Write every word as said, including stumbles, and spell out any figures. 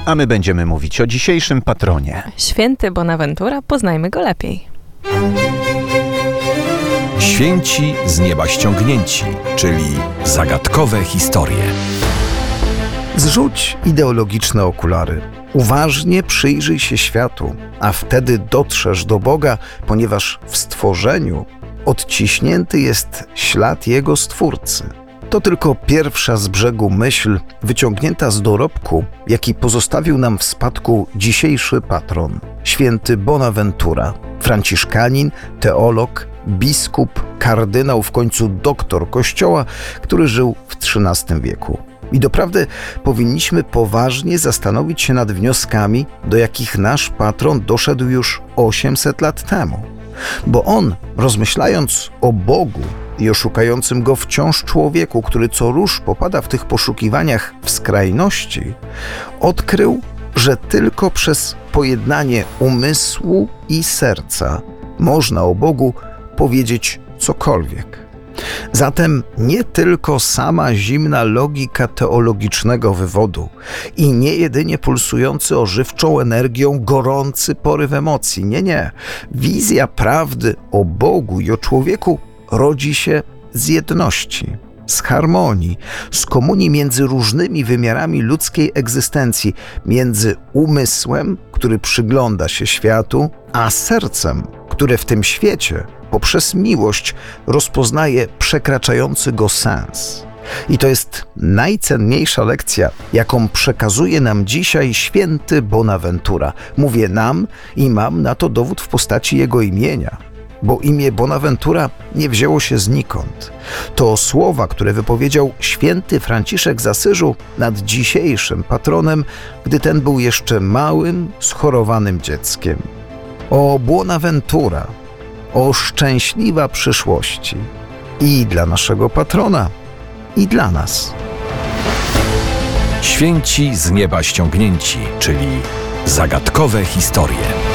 A my będziemy mówić o dzisiejszym patronie. Święty Bonaventura, poznajmy go lepiej. Święci z nieba ściągnięci, czyli zagadkowe historie. Zrzuć ideologiczne okulary. Uważnie przyjrzyj się światu, a wtedy dotrzesz do Boga, ponieważ w stworzeniu odciśnięty jest ślad Jego Stwórcy. To tylko pierwsza z brzegu myśl wyciągnięta z dorobku, jaki pozostawił nam w spadku dzisiejszy patron, święty Bonaventura, franciszkanin, teolog, biskup, kardynał, w końcu doktor Kościoła, który żył w trzynastym wieku. I doprawdy powinniśmy poważnie zastanowić się nad wnioskami, do jakich nasz patron doszedł już osiemset lat temu. Bo on, rozmyślając o Bogu i o szukającym Go wciąż człowieku, który co rusz popada w tych poszukiwaniach w skrajności, odkrył, że tylko przez pojednanie umysłu i serca można o Bogu powiedzieć cokolwiek. Zatem nie tylko sama zimna logika teologicznego wywodu i nie jedynie pulsujący ożywczą energią gorący poryw emocji. Nie, nie. Wizja prawdy o Bogu i o człowieku rodzi się z jedności, z harmonii, z komunii między różnymi wymiarami ludzkiej egzystencji, między umysłem, który przygląda się światu, a sercem, które w tym świecie poprzez miłość rozpoznaje przekraczający go sens. I to jest najcenniejsza lekcja, jaką przekazuje nam dzisiaj święty Bonaventura. Mówię nam i mam na to dowód w postaci jego imienia, bo imię Bonaventura nie wzięło się znikąd. To słowa, które wypowiedział święty Franciszek z Asyżu nad dzisiejszym patronem, gdy ten był jeszcze małym, schorowanym dzieckiem. O Bonaventura, o szczęśliwa przyszłości i dla naszego patrona, i dla nas. Święci z nieba ściągnięci, czyli zagadkowe historie.